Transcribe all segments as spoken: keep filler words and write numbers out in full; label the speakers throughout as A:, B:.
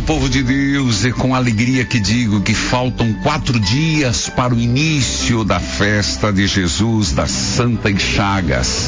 A: povo de Deus, é com alegria que digo que faltam quatro dias para o início da festa de Jesus das Santas Chagas.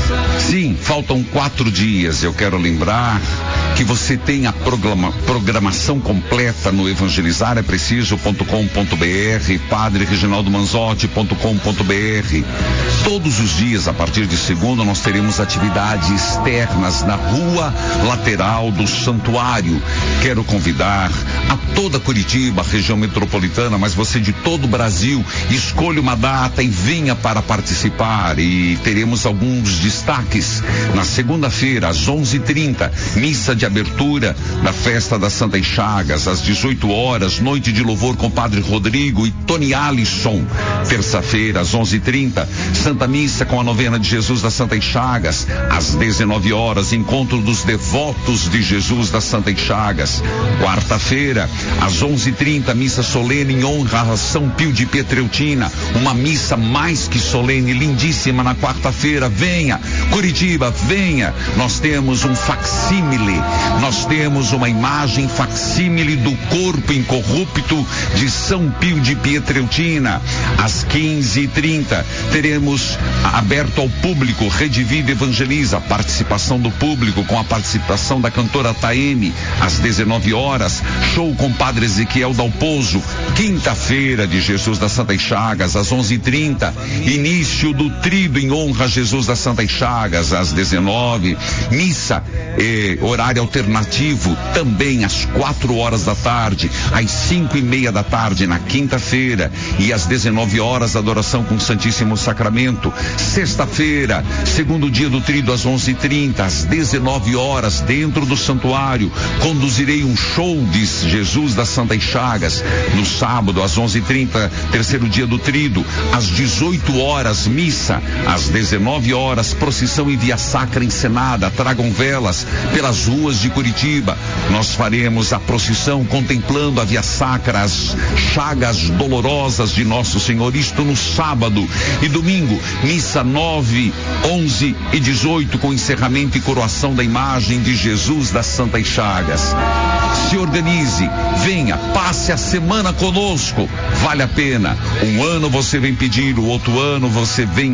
A: Sim, faltam quatro dias. Eu quero lembrar que você tem a programa, programação completa no evangelizar é preciso ponto com ponto br, padre reginaldo manzotti ponto com ponto br. Todos os dias, a partir de segunda, nós teremos atividades externas na rua lateral do santuário. Quero convidar a toda Curitiba, região metropolitana, mas você de todo o Brasil, escolha uma data e venha para participar. E teremos alguns destaques. Na segunda-feira, às onze e trinta, missa de abertura da festa das Santas Chagas. Às dezoito horas, noite de louvor com Padre Rodrigo e Tony Alisson. Terça-feira, às onze e trinta, Santa Missa com a novena de Jesus das Santas Chagas. Às dezenove horas, encontro dos devotos de Jesus das Santas Chagas. Quarta-feira, às onze e trinta, missa solene em honra a São Pio de Pietreutina. Uma missa mais que solene, lindíssima na quarta-feira. Venha, Curitiba, venha. Nós temos um facsímile, nós temos uma imagem facsímile do corpo incorrupto de São Pio de Pietreutina. Às quinze e trinta, teremos aberto ao público, Rede Vida Evangeliza, participação do público com a participação da cantora Taeme. Às dezenove horas, show com Padre Ezequiel Dalpozo. Quinta-feira de Jesus das Santas Chagas, às onze e trinta, início do trido em honra a Jesus das Santas Chagas. Às dezenove, missa, eh, horário alternativo, também às quatro horas da tarde, às cinco e meia da tarde na quinta-feira, e às dezenove horas, adoração com o Santíssimo Sacramento. Sexta-feira, segundo dia do trido, às onze e trinta, às dezenove horas, dentro do santuário, conduzirei um show de Jesus das Santas Chagas. No sábado, às onze e trinta, terceiro dia do trido, às dezoito horas, missa. Às dezenove horas, procissão e via sacra encenada. Tragam velas pelas ruas de Curitiba. Nós faremos a procissão contemplando a via sacra, as chagas dolorosas de Nosso Senhor. Isto no sábado. E domingo, missa nove, onze e dezoito, com encerramento e coroação da imagem de Jesus das Santas Chagas. Se organize, venha, passe a semana conosco, vale a pena. Um ano você vem pedir, o outro ano você vem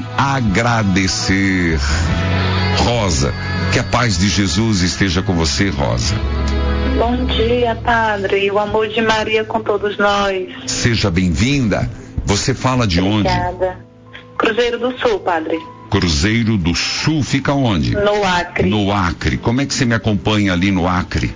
A: agradecer. Rosa, que a paz de Jesus esteja com você, Rosa.
B: Bom dia, Padre, o amor de Maria com todos nós.
A: Seja bem-vinda. Você fala de onde?
B: Obrigada. Cruzeiro do Sul, Padre.
A: Cruzeiro do Sul, fica onde?
B: No Acre.
A: No Acre. Como é que você me acompanha ali no Acre?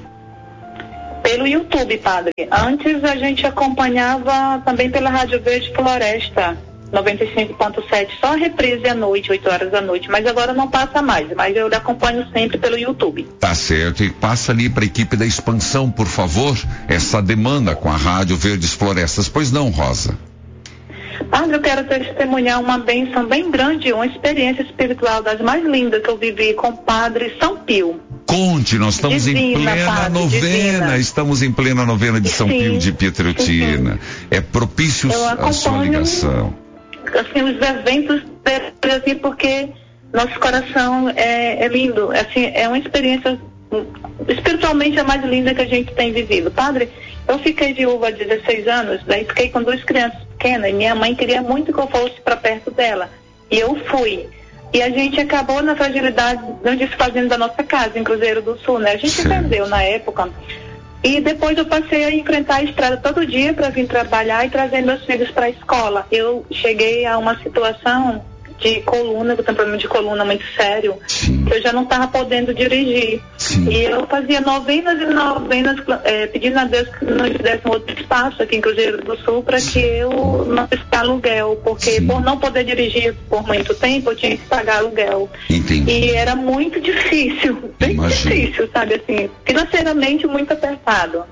B: Pelo YouTube, Padre. Antes a gente acompanhava também pela Rádio Verde Floresta, noventa e cinco ponto sete, só a reprise à noite, oito horas da noite, mas agora não passa mais, mas eu acompanho sempre pelo YouTube.
A: Tá certo, e passa ali para a equipe da expansão, por favor, essa demanda com a Rádio Verdes Florestas. Pois não, Rosa?
B: Padre, eu quero testemunhar uma bênção bem grande, uma experiência espiritual das mais lindas que eu vivi com o Padre São Pio.
A: Conte, nós estamos divina, em plena padre, novena, divina. Estamos em plena novena de São sim, Pio de Pietreutina. Sim. É propício a sua ligação.
B: Assim, os eventos, assim, porque nosso coração é, é lindo, assim, é uma experiência espiritualmente a mais linda que a gente tem vivido. Padre, eu fiquei viúva há dezesseis anos, daí fiquei com duas crianças pequenas, e minha mãe queria muito que eu fosse para perto dela, e eu fui. E a gente acabou na fragilidade, não desfazendo da nossa casa, em Cruzeiro do Sul, né? A gente entendeu na época. E depois eu passei a enfrentar a estrada todo dia para vir trabalhar e trazer meus filhos para a escola. Eu cheguei a uma situação de coluna, eu tenho um problema de coluna muito sério, sim, que eu já não estava podendo dirigir. Sim. E eu fazia novenas e novenas, é, pedindo a Deus que nos desse um outro espaço aqui em Cruzeiro do Sul para que eu não fizesse aluguel, porque sim, por não poder dirigir por muito tempo, eu tinha que pagar aluguel. Entendi. E era muito difícil, bem Imagina. difícil, sabe, assim, financeiramente muito apertado.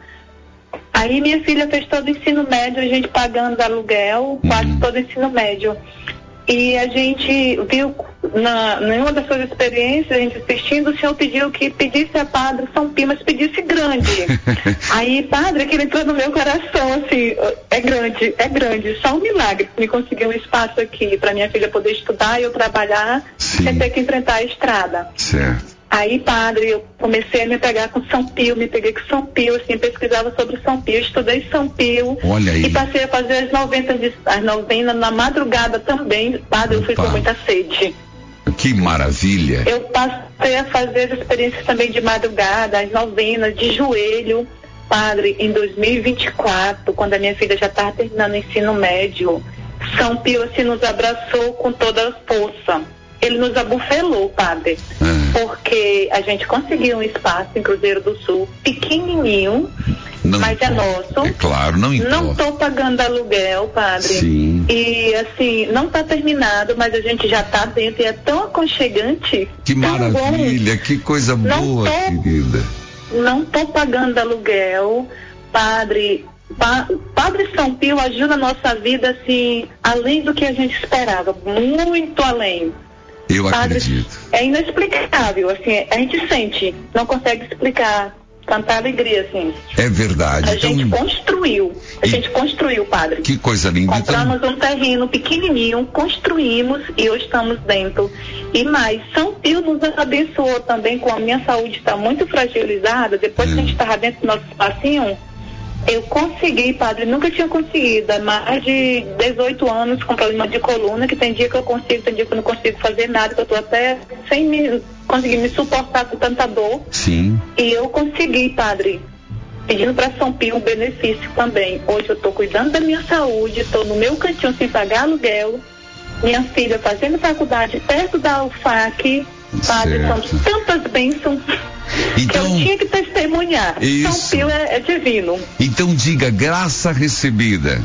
B: Aí minha filha fez todo o ensino médio, a gente pagando aluguel, quase uhum. todo o ensino médio. E a gente viu, na, em uma das suas experiências, a gente assistindo, o senhor pediu que pedisse a Padre São Pio, mas pedisse grande. Aí, Padre, aquilo entrou no meu coração, assim, é grande, é grande, só um milagre me conseguir um espaço aqui para minha filha poder estudar e eu trabalhar, sim, sem ter que enfrentar a estrada.
A: Certo.
B: Aí, padre, eu comecei a me pegar com São Pio, me peguei com São Pio, assim, pesquisava sobre São Pio, estudei São Pio.
A: Olha aí.
B: E passei a fazer as novenas, de, as novenas na madrugada também, padre, eu fui com muita sede.
A: Que maravilha.
B: Eu passei a fazer as experiências também de madrugada, as novenas, de joelho, padre, em dois mil e vinte e quatro, quando a minha filha já estava terminando o ensino médio, São Pio, assim, nos abraçou com toda a força. Ele nos abufelou, padre, é. porque a gente conseguiu um espaço em Cruzeiro do Sul, pequenininho, não mas importa. É nosso.
A: É claro, não importa.
B: Não estou pagando aluguel, padre.
A: Sim.
B: E, assim, não está terminado, mas a gente já está dentro e é tão aconchegante.
A: Que maravilha, bom. Que coisa boa, tô, querida.
B: Não estou pagando aluguel, padre. Pa, Padre São Pio ajuda a nossa vida, assim, além do que a gente esperava, muito além.
A: Eu Padre, acredito.
B: É inexplicável, assim, a gente sente, não consegue explicar tanta alegria, assim.
A: É verdade.
B: A
A: então...
B: gente construiu, a e... gente construiu, padre.
A: Que coisa linda.
B: Compramos
A: então...
B: um terreno pequenininho, construímos e hoje estamos dentro. E mais, São Pio nos abençoou também, com a minha saúde está muito fragilizada, depois é. que a gente estava dentro do nosso espacinho, eu consegui, padre, nunca tinha conseguido, há mais de dezoito anos com problema de coluna, que tem dia que eu consigo, tem dia que eu não consigo fazer nada, que eu tô até sem me, conseguir me suportar com tanta dor.
A: Sim.
B: E eu consegui, padre, pedindo para São Pio um benefício também. Hoje eu tô cuidando da minha saúde, tô no meu cantinho sem pagar aluguel, minha filha fazendo faculdade perto da U F A C, padre, são tantas bênçãos. Então, que eu tinha que testemunhar.
A: Isso.
B: São Pio é, é divino.
A: Então diga, graça recebida.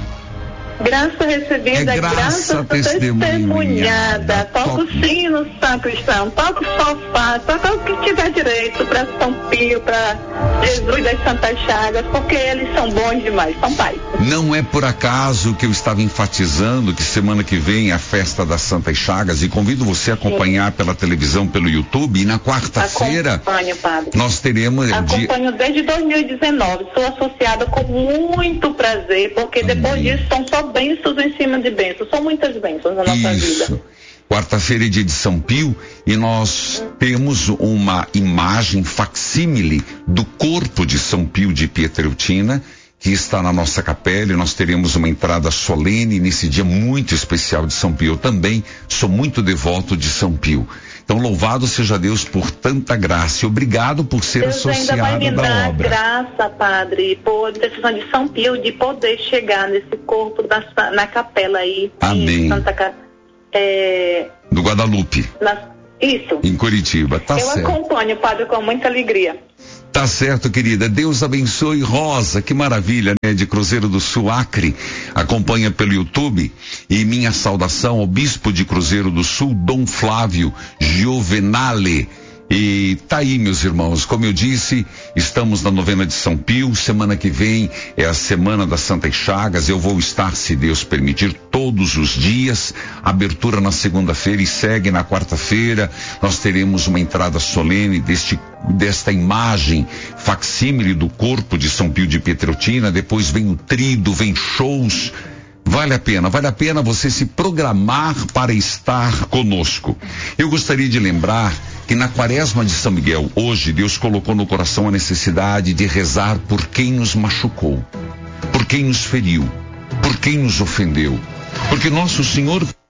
B: Graça recebida,
A: é graça,
B: graça testemunhada. Toca o sino, sacristão, toca o sofá, toca o que tiver direito para São Pio, para Jesus das Santas Chagas, porque eles são bons demais, são pais.
A: Não é por acaso que eu estava enfatizando que semana que vem é a festa das Santas Chagas e convido você a acompanhar Sim. pela televisão, pelo YouTube, e na quarta-feira nós teremos...
B: Acompanho dia... desde dois mil e dezenove, sou associada com muito prazer, porque Amém. Depois disso são só bênçãos em cima de bênçãos, são muitas bênçãos na nossa
A: Isso.
B: vida.
A: Quarta-feira é dia de São Pio e nós temos uma imagem facsímile do corpo de São Pio de Pietreutina, que está na nossa capela, e nós teremos uma entrada solene nesse dia muito especial de São Pio. Eu também sou muito devoto de São Pio. Então, louvado seja Deus por tanta graça e obrigado por ser
B: Deus
A: associado
B: ainda vai me
A: da
B: dar
A: obra.
B: Graça, padre, por decisão de São Pio, de poder chegar nesse corpo da, na capela aí.
A: Amém.
B: Em Santa, é,
A: do Guadalupe.
B: Na, isso.
A: Em Curitiba, tá
B: Eu
A: certo.
B: Eu acompanho, padre, com muita alegria.
A: Tá certo, querida. Deus abençoe. Rosa, que maravilha, né? De Cruzeiro do Sul, Acre. Acompanha pelo YouTube. E minha saudação ao bispo de Cruzeiro do Sul, Dom Flávio Giovenale. E tá aí, meus irmãos, como eu disse, estamos na novena de São Pio, semana que vem é a semana das Santas Chagas, eu vou estar, se Deus permitir, todos os dias, abertura na segunda-feira e segue na quarta-feira, nós teremos uma entrada solene deste, desta imagem facsímile do corpo de São Pio de Pietreutina, depois vem o trido, vem shows. Vale a pena, vale a pena você se programar para estar conosco. Eu gostaria de lembrar que na quaresma de São Miguel, hoje, Deus colocou no coração a necessidade de rezar por quem nos machucou, por quem nos feriu, por quem nos ofendeu. Porque Nosso Senhor